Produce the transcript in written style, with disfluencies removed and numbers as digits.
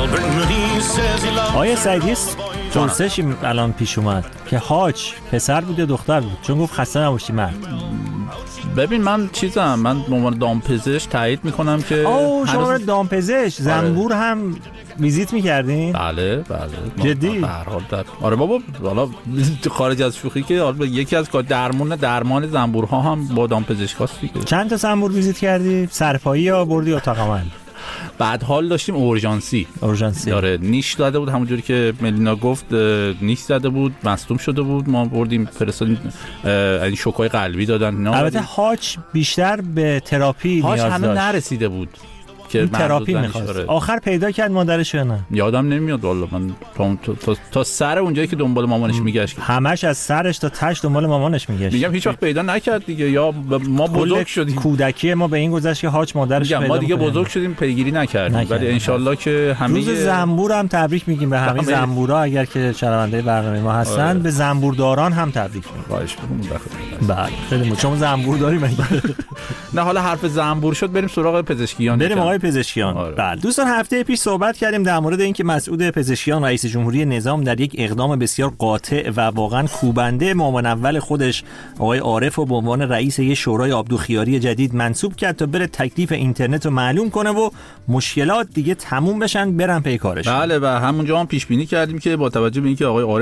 آیا سعیدی پرسشی الان پیش اومد که حاج پسر بود یا دختر بود؟ چون گفت خسته نباشی مرد. ببین من به عنوان دامپزشک تایید میکنم که شما دامپزشک زنبور هم ویزیت میکردین؟ بله جدی؟ آره بابا، حالا خارج از شوخی که یکی از درمان زنبورها هم با دامپزشکاست دیگه. چند تا زنبور ویزیت کردی؟ سرپایی یا بردی اتاق عمل؟ بعد حال داشتیم اورژانسی. آره نیش زده بود، همونجوری که ملینا گفت نیش زده بود، مصدوم شده بود، ما بردیم فرستادیم، این شوکای قلبی دادن. البته حاج بیشتر به تراپی نیاز داشت. حاج هنوز نرسیده بود که تراپی می‌خواست. آخر پیدا کرد مادرش یا نه؟ یادم نمیاد والله. من تا سر اونجایی که دنبال مامانش میگشت، همش از سرش تا تش دنبال مامانش میگشت. میگم هیچ وقت پیدا نکرد دیگه، یا ما بزرگ شدیم. کودکی ما به این گذشت که حاج مادرش پیدا ما دیگه بزرگ شدیم پیگیری نکردیم. ولی ان شاءالله که همه روز زنبور هم تبریک میگیم به همه زنبورا، اگر که شنونده برنامه ما هستن. به زنبورداران هم تبریک میگیم. خواهش می‌کنم. بله خیلی چون زنبور داریم. نه حالا حرف زنبور شد، بریم سراغ پزشکیان. بریم آقای پزشکیان. بله دوستان، هفته پیش صحبت کردیم در مورد اینکه مسعود پزشکیان رئیس جمهوری نظام در یک اقدام بسیار قاطع و واقعا کوبنده معاون اول خودش آقای عارف رو به عنوان رئیس یه شورای آبدوخیاری جدید منصوب کرد تا بره تکلیف اینترنت رو معلوم کنه و مشکلات دیگه تموم بشن، برن پی کارش. بله و همونجا هم پیش بینی کردیم که با توجه به اینکه آقای